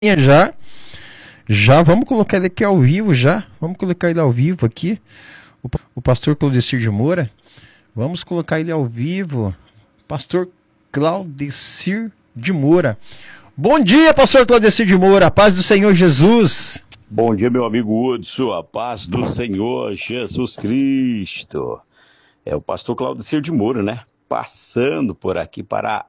Já vamos colocar ele aqui ao vivo já. Vamos colocar ele ao vivo aqui. O pastor Claudecir de Moura. Vamos colocar ele ao vivo. Pastor Claudecir de Moura. Bom dia, pastor Claudecir de Moura. A paz do Senhor Jesus. Bom dia, meu amigo Hudson. A paz do Senhor Jesus Cristo. É o pastor Claudecir de Moura, né? Passando por aqui para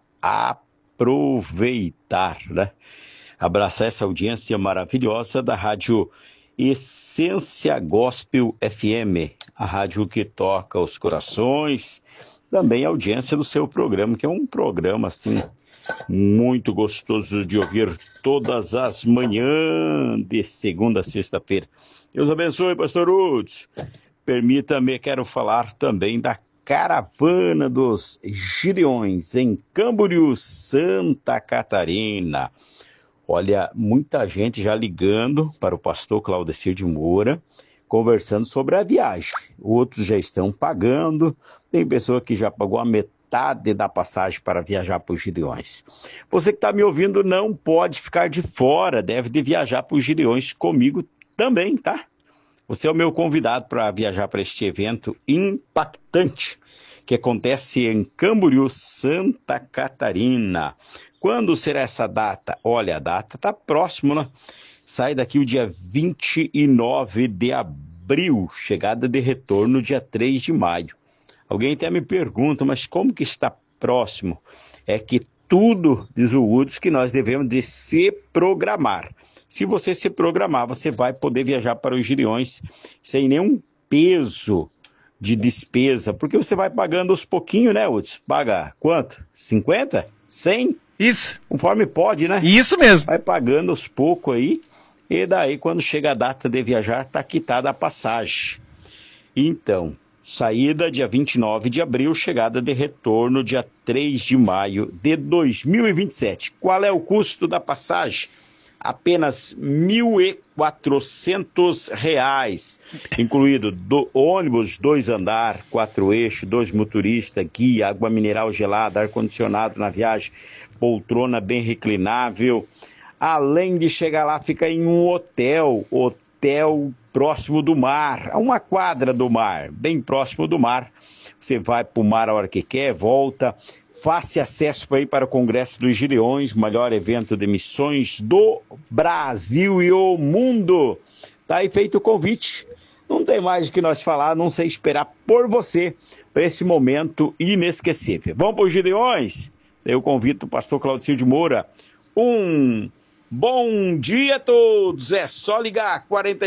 aproveitar, né? Abraçar essa audiência maravilhosa da Rádio Essência Gospel FM, a rádio que toca os corações, também a audiência do seu programa, que é um programa, assim, muito gostoso de ouvir todas as manhãs, de segunda a sexta-feira. Deus abençoe, pastor Hudson. Permita-me, quero falar também da Caravana dos Gideões, em Camboriú, Santa Catarina. Olha, muita gente já ligando para o pastor Claudecir de Moura, conversando sobre a viagem. Outros já estão pagando, tem pessoa que já pagou a metade da passagem para viajar para os Gideões. Você que está me ouvindo não pode ficar de fora, deve de viajar para os Gideões comigo também, tá? Você é o meu convidado para viajar para este evento impactante que acontece em Camboriú, Santa Catarina. Quando será essa data? Olha, a data está próxima, né? Sai daqui o dia 29 de abril, chegada de retorno dia 3 de maio. Alguém até me pergunta, mas como que está próximo? É que tudo, diz o Hudson, que nós devemos de se programar. Se você se programar, você vai poder viajar para os Gideões sem nenhum peso de despesa, porque você vai pagando aos pouquinhos, né, Hudson? Paga quanto? 50? 100? Isso. Conforme pode, né? Isso mesmo. Vai pagando aos poucos aí, e daí quando chega a data de viajar, está quitada a passagem. Então, saída dia 29 de abril, chegada de retorno dia 3 de maio de 2027. Qual é o custo da passagem? Apenas R$ 1.400, incluído do ônibus 2 andar, 4 eixos, 2 motoristas, guia, água mineral gelada, ar-condicionado na viagem, poltrona bem reclinável. Além de chegar lá, fica em um hotel próximo do mar, a uma quadra do mar, bem próximo do mar. Você vai para o mar a hora que quer, volta. Fácil acesso para ir para o Congresso dos Gideões, maior evento de missões do Brasil e o mundo. Tá aí feito o convite. Não tem mais o que nós falar, a não sei esperar por você para esse momento inesquecível. Vamos para os Gideões? Eu convido o pastor Claudecir de Moura. Um bom dia a todos. É só ligar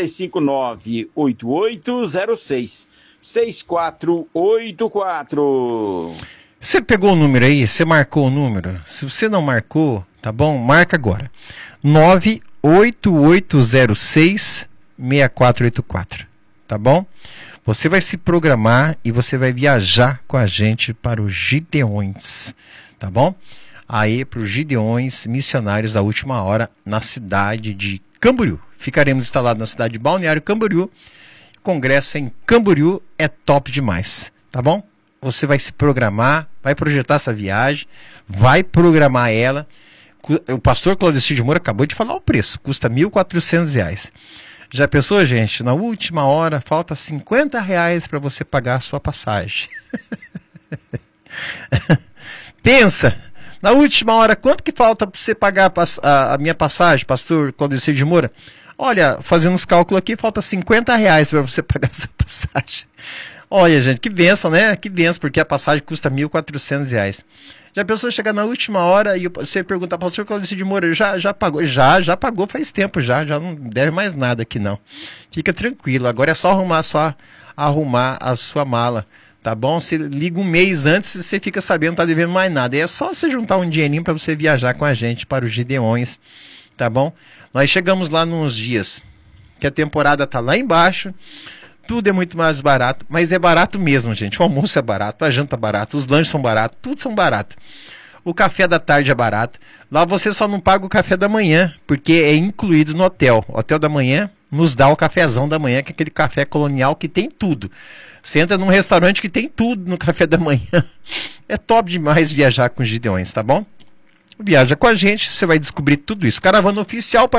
459-8806-6484. Você pegou o número aí? Você marcou o número? Se você não marcou, tá bom? Marca agora. 98806-6484. Tá bom? Você vai se programar e você vai viajar com a gente para os Gideões. Tá bom? Aí para os Gideões Missionários da Última Hora na cidade de Camboriú. Ficaremos instalados na cidade de Balneário Camboriú. O congresso em Camboriú é top demais. Tá bom? Você vai se programar, vai projetar essa viagem, vai programar ela. O pastor Claudecir de Moura acabou de falar o preço, custa R$ 1.400. Já pensou, gente? Na última hora, falta R$ 50 para você pagar a sua passagem. Pensa, na última hora, quanto que falta para você pagar a minha passagem, pastor Claudecir de Moura? Olha, fazendo os cálculos aqui, falta R$ 50 para você pagar essa passagem. Olha, gente, que bênção, né? Que bênção, porque a passagem custa R$ 1.400. Já pensou chegar na última hora e você perguntar, pastor Claudecir de Moura, já pagou? Já pagou faz tempo, já não deve mais nada aqui não. Fica tranquilo, agora é só arrumar a sua mala, tá bom? Você liga um mês antes e você fica sabendo que não tá devendo mais nada. E é só você juntar um dinheirinho para você viajar com a gente para os Gideões, tá bom? Nós chegamos lá nos dias que a temporada tá lá embaixo. Tudo é muito mais barato, mas é barato mesmo, gente. O almoço é barato, a janta é barato, os lanches são baratos, tudo são barato. O café da tarde é barato. Lá você só não paga o café da manhã, porque é incluído no hotel. O hotel da manhã nos dá o cafezão da manhã, que é aquele café colonial que tem tudo. Você entra num restaurante que tem tudo no café da manhã. É top demais viajar com os Gideões, tá bom? Viaja com a gente, você vai descobrir tudo isso. Caravana oficial para